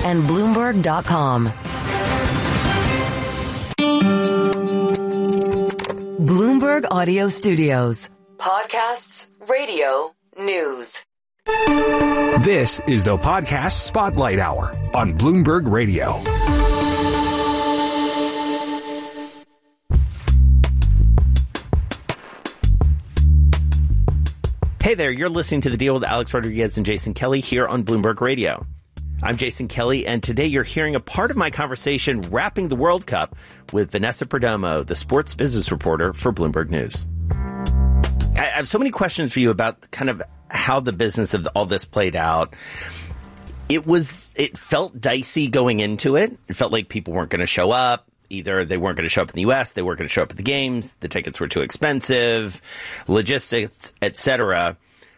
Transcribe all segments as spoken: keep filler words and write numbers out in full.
and Bloomberg dot com. Bloomberg Audio Studios. Podcasts, radio, news. This is the Podcast Spotlight Hour on Bloomberg Radio. Hey there, you're listening to The Deal with Alex Rodriguez and Jason Kelly here on Bloomberg Radio. I'm Jason Kelly, and today you're hearing a part of my conversation wrapping the World Cup with Vanessa Perdomo, the sports business reporter for Bloomberg News. I have so many questions for you about kind of how the business of all this played out. It was, it felt dicey going into it. It felt like people weren't going to show up. Either they weren't going to show up in the U S, they weren't going to show up at the games, the tickets were too expensive, logistics, et cetera.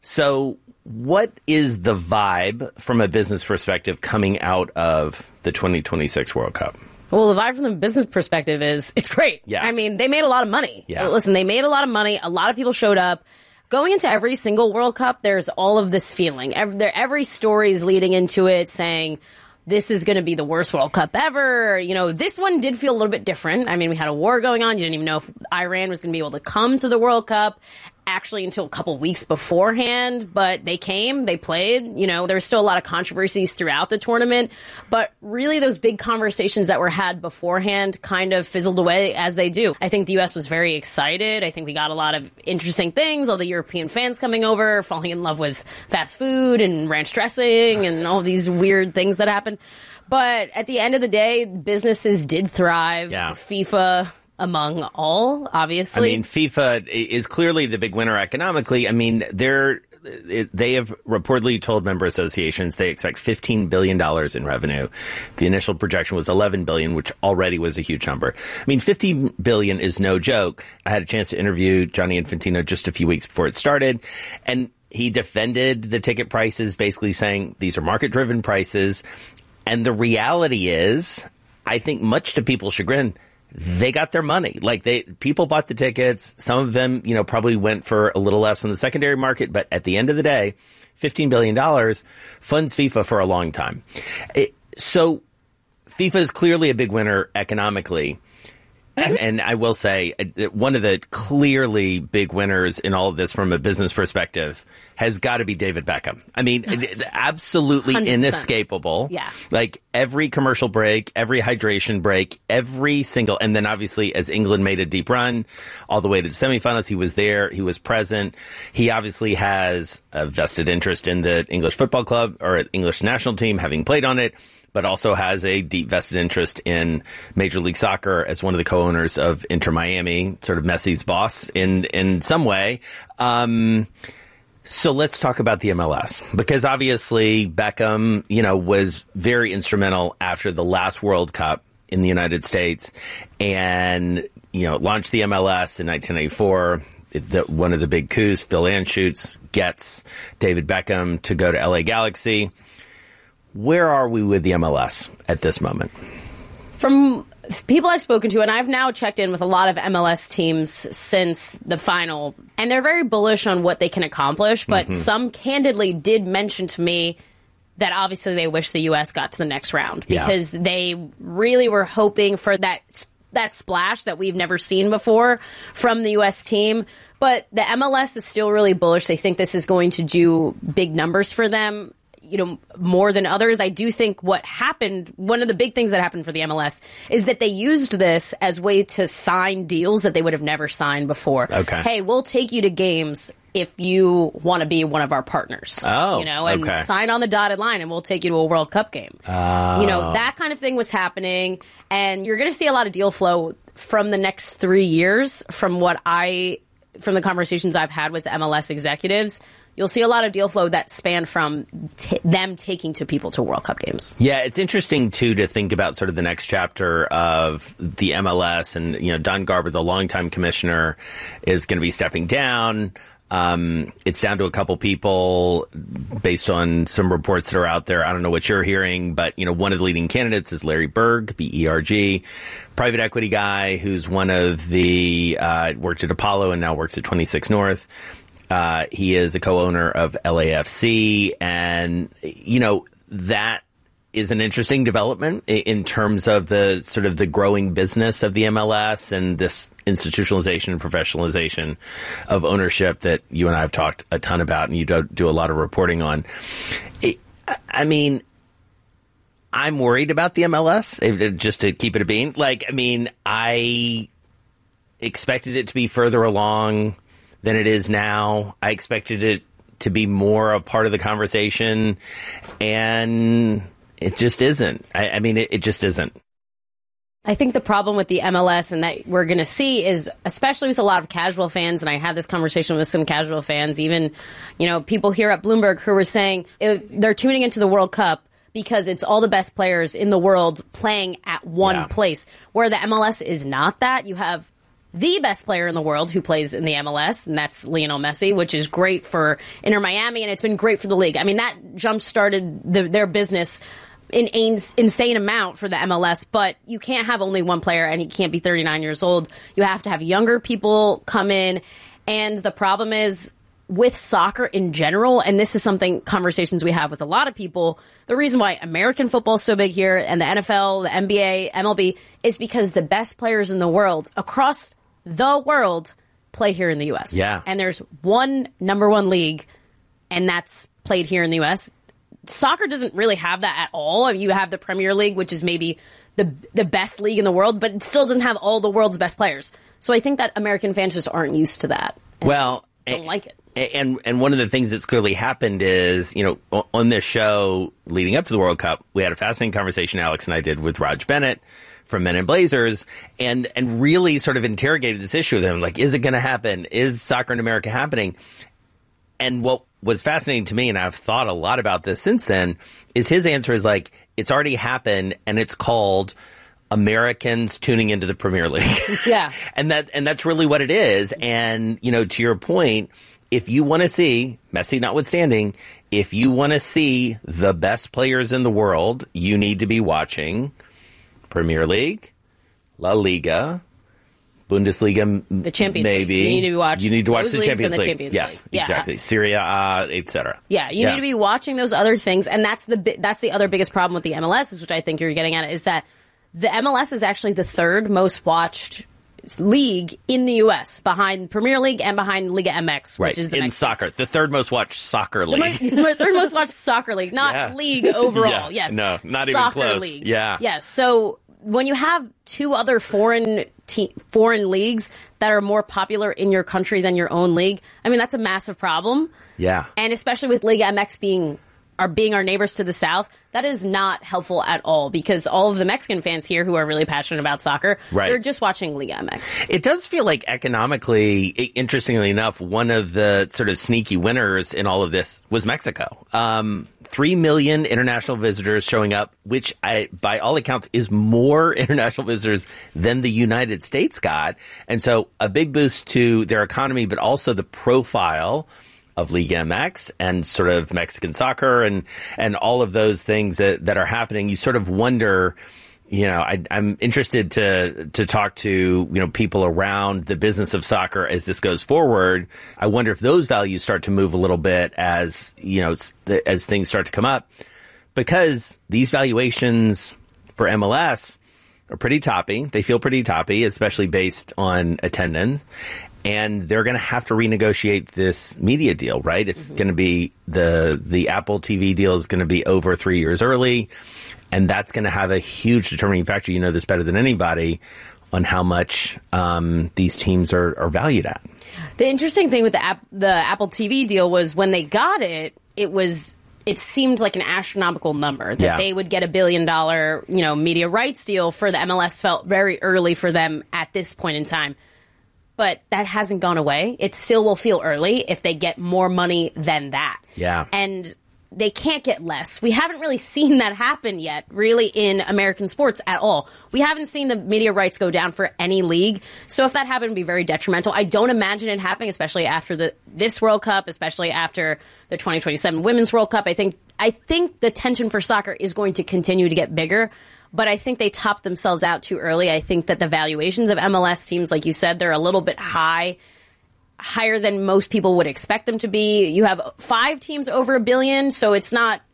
So what is the vibe from a business perspective coming out of the twenty twenty-six World Cup? Well, the vibe from the business perspective is it's great. Yeah. I mean, they made a lot of money. Yeah. Listen, they made a lot of money. A lot of people showed up. Going into every single World Cup, there's all of this feeling. Every, every story is leading into it saying, this is going to be the worst World Cup ever. You know, this one did feel a little bit different. I mean, we had a war going on. You didn't even know if Iran was going to be able to come to the World Cup actually until a couple weeks beforehand. But they came, they played. You know, there was still a lot of controversies throughout the tournament. But really, those big conversations that were had beforehand kind of fizzled away as they do. I think the U S was very excited. I think we got a lot of interesting things. All the European fans coming over, falling in love with fast food and ranch dressing and all these weird things that happen. But at the end of the day, businesses did thrive. Yeah. FIFA among all, obviously. I mean, FIFA is clearly the big winner economically. I mean, they're, they have reportedly told member associations they expect fifteen billion dollars in revenue. The initial projection was eleven billion dollars, which already was a huge number. I mean, fifteen billion dollars is no joke. I had a chance to interview Gianni Infantino just a few weeks before it started, and he defended the ticket prices, basically saying these are market-driven prices. And the reality is, I think much to people's chagrin, they got their money. Like, they, people bought the tickets. Some of them, you know, probably went for a little less on the secondary market. But at the end of the day, fifteen billion dollars funds FIFA for a long time. It, so FIFA is clearly a big winner economically. And, and I will say, one of the clearly big winners in all of this from a business perspective has got to be David Beckham. I mean, absolutely one hundred percent inescapable. Yeah. Like every commercial break, every hydration break, every single, and then obviously as England made a deep run all the way to the semifinals, he was there, he was present. He obviously has a vested interest in the English football club or English national team, having played on it, but also has a deep vested interest in Major League Soccer as one of the co-owners of Inter Miami, sort of Messi's boss in, in some way. Um, so let's talk about the M L S, because obviously Beckham, you know, was very instrumental after the last World Cup in the United States and, you know, launched the M L S in nineteen ninety-four. The, one of the big coups, Phil Anschutz gets David Beckham to go to L A Galaxy. Where are we with the M L S at this moment? From people I've spoken to, and I've now checked in with a lot of M L S teams since the final, and they're very bullish on what they can accomplish, but mm-hmm. some candidly did mention to me that obviously they wish the U S got to the next round because yeah. they really were hoping for that that splash that we've never seen before from the U S team. But the M L S is still really bullish. They think this is going to do big numbers for them, you know, more than others. I do think what happened, one of the big things that happened for the M L S is that they used this as a way to sign deals that they would have never signed before. Okay. Hey, we'll take you to games if you want to be one of our partners. Oh, you know, and okay. sign on the dotted line and we'll take you to a World Cup game. Oh. You know, that kind of thing was happening. And you're going to see a lot of deal flow from the next three years from what I, from the conversations I've had with M L S executives. You'll see a lot of deal flow that span from t- them taking to people to World Cup games. Yeah, it's interesting, too, to think about sort of the next chapter of the M L S. And, you know, Don Garber, the longtime commissioner, is going to be stepping down. Um, it's down to a couple people based on some reports that are out there. I don't know what you're hearing, but, you know, one of the leading candidates is Larry Berg, B E R G, private equity guy who's one of the, uh, worked at Apollo and now works at twenty-six North. Uh, he is a co-owner of L A F C, and, you know, that is an interesting development in terms of the sort of the growing business of the M L S and this institutionalization and professionalization of ownership that you and I have talked a ton about, and you do, do a lot of reporting on. It, I mean, I'm worried about the M L S, just to keep it a bean. Like, I mean, I expected it to be further along than it is now. I expected it to be more a part of the conversation, and it just isn't. I, I mean, it, it just isn't. I think the problem with the M L S and that we're going to see is, especially with a lot of casual fans, and I had this conversation with some casual fans, even, you know, people here at Bloomberg who were saying it, they're tuning into the World Cup because it's all the best players in the world playing at one yeah. place, where the M L S is not that. You have the best player in the world who plays in the M L S, and that's Lionel Messi, which is great for Inter Miami, and it's been great for the league. I mean, that jump-started the, their business in an insane amount for the M L S, but you can't have only one player, and he can't be thirty-nine years old. You have to have younger people come in, and the problem is, with soccer in general, and this is something, conversations we have with a lot of people, the reason why American football is so big here, and the N F L, the N B A, M L B, is because the best players in the world, across the world, play here in the U S. Yeah. And there's one number one league, and that's played here in the U S. Soccer doesn't really have that at all. You have the Premier League, which is maybe the the best league in the world, but it still doesn't have all the world's best players. So I think that American fans just aren't used to that. Well, don't like it. And and one of the things that's clearly happened is, you know, on this show leading up to the World Cup, we had a fascinating conversation, Alex and I did, with Raj Bennett from Men in Blazers, and and really sort of interrogated this issue with him. Like, is it going to happen? Is soccer in America happening? And what was fascinating to me, and I've thought a lot about this since then, is his answer is like, it's already happened, and it's called Americans tuning into the Premier League. Yeah. and that and that's really what it is. And, you know, to your point, if you want to see, Messi notwithstanding, if you want to see the best players in the world, you need to be watching Premier League, La Liga, Bundesliga, the Champions maybe. League. You need to be watching. You need to watch those the leagues Champions and the League. Champions Yes, League. Yeah. exactly. Syria, uh, et cetera. Yeah, you yeah. need to be watching those other things, and that's the bi- that's the other biggest problem with the M L S, is which I think you're getting at, is that the M L S is actually the third most watched league in the U S, behind Premier League and behind Liga M X, right. which is the in next soccer, the third most watched soccer the league. mo- third most watched soccer league, not Yeah. league overall. Yeah. Yes, No, not soccer even close. League. Yeah. Yes. So when you have two other foreign te- foreign leagues that are more popular in your country than your own league, I mean, that's a massive problem. Yeah. And especially with Liga M X being our being our neighbors to the south, that is not helpful at all, because all of the Mexican fans here who are really passionate about soccer, right. they're just watching Liga M X. It does feel like, economically, interestingly enough, one of the sort of sneaky winners in all of this was Mexico. Um, Three million international visitors showing up, which I, by all accounts, is more international visitors than the United States got. And so a big boost to their economy, but also the profile of Liga M X and sort of Mexican soccer and, and all of those things that, that are happening. You sort of wonder, you know, I, I'm interested to to talk to, you know, people around the business of soccer as this goes forward. I wonder if those values start to move a little bit as, you know, as things start to come up, because these valuations for M L S are pretty toppy. They feel pretty toppy, especially based on attendance. And they're going to have to renegotiate this media deal, right? It's mm-hmm. going to be the the Apple T V deal is going to be over three years early. And that's going to have a huge determining factor. You know this better than anybody, on how much um, these teams are, are valued at. The interesting thing with the app, the Apple T V deal was when they got it, it was it seemed like an astronomical number that yeah. they would get a billion dollar, you know, media rights deal for the M L S. Felt very early for them at this point in time. But that hasn't gone away. It still will feel early if they get more money than that. Yeah. And they can't get less. We haven't really seen that happen yet, really, in American sports at all. We haven't seen the media rights go down for any league. So if that happened, it would be very detrimental. I don't imagine it happening, especially after the this World Cup, especially after the twenty twenty-seven Women's World Cup. I think I think the tension for soccer is going to continue to get bigger. But I think they topped themselves out too early. I think that the valuations of M L S teams, like you said, they're a little bit high, higher than most people would expect them to be. You have five teams over a billion, so it's not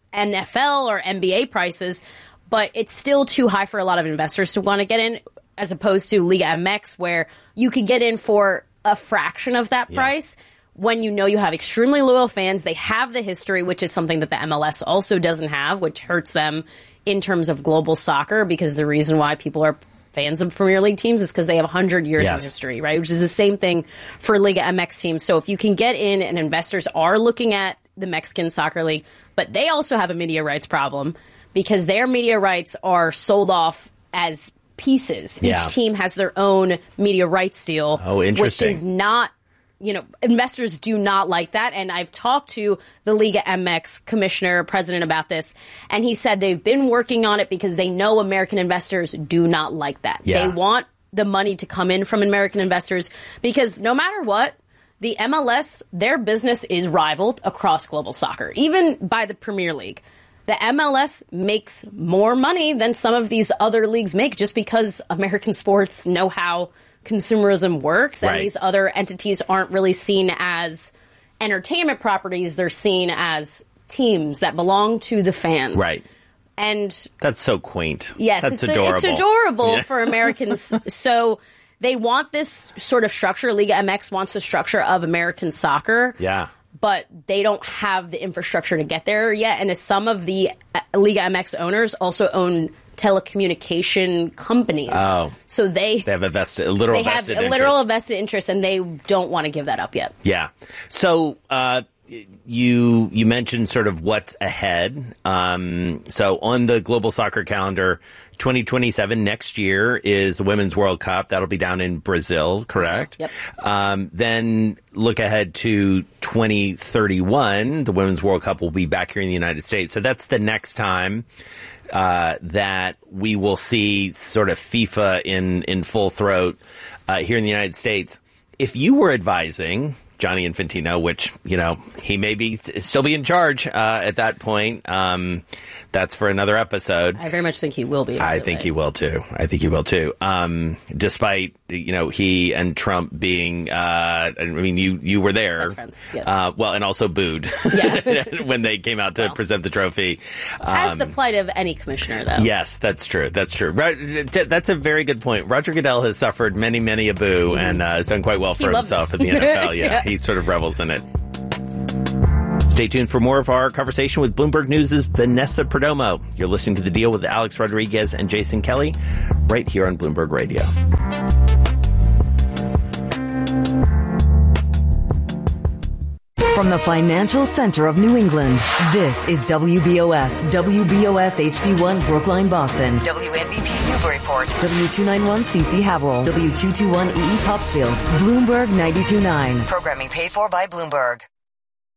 N F L or N B A prices, but it's still too high for a lot of investors to want to get in, as opposed to Liga M X, where you could get in for a fraction of that Yeah. price when you know you have extremely loyal fans. They have the history, which is something that the M L S also doesn't have, which hurts them in terms of global soccer, because the reason why people are fans of Premier League teams is because they have one hundred years Yes. of history, right? Which is the same thing for Liga M X teams. So if you can get in, and investors are looking at the Mexican Soccer League, but they also have a media rights problem because their media rights are sold off as pieces. Yeah. Each team has their own media rights deal. Oh, interesting. Which is not, you know, investors do not like that. And I've talked to the Liga M X commissioner, president about this, and he said they've been working on it because they know American investors do not like that. Yeah. They want the money to come in from American investors because no matter what, the M L S, their business is rivaled across global soccer, even by the Premier League. The M L S makes more money than some of these other leagues make just because American sports know how consumerism works, and Right. these other entities aren't really seen as entertainment properties. They're seen as teams that belong to the fans. Right. And That's so quaint. yes, That's it's, adorable. it's adorable Yeah. for Americans. So they want this sort of structure. Liga M X wants the structure of American soccer. Yeah. But they don't have the infrastructure to get there yet. And as some of the uh, Liga M X owners also own telecommunication companies. Oh. So they, They have a vested, a literal they have vested a interest. literal vested interest, and they don't want to give that up yet. Yeah. So uh, you you mentioned sort of what's ahead. Um, so on the global soccer calendar, twenty twenty-seven next year is the Women's World Cup. That'll be down in Brazil, correct? Yep. Um, then look ahead to twenty thirty-one. The Women's World Cup will be back here in the United States. So that's the next time uh, that we will see sort of FIFA in, in full throat uh, here in the United States. If you were advising Gianni Infantino, which, you know, he may be still be in charge uh, at that point. Um, that's for another episode. I very much think he will be. I think he will too. I think he will too. Um, despite, you know, he and Trump being, uh, I mean, you, you were there. Best friends, yes. Uh, well, and also booed Yeah. when they came out to Well. present the trophy. As Um, the plight of any commissioner, though. Yes, that's true. That's true. Ro- That's a very good point. Roger Goodell has suffered many, many a boo and uh, has done quite well He for loves himself it. in the N F L. Yeah, Yeah. he sort of revels in it. Stay tuned for more of our conversation with Bloomberg News' Vanessa Perdomo. You're listening to The Deal with Alex Rodriguez and Jason Kelly right here on Bloomberg Radio. From the financial center of New England, this is W B O S, W B O S H D one Brookline, Boston, W N B P Newburyport, W two ninety-one C C Haverhill, W two twenty-one E E Topsfield, Bloomberg ninety-two point nine. Programming paid for by Bloomberg.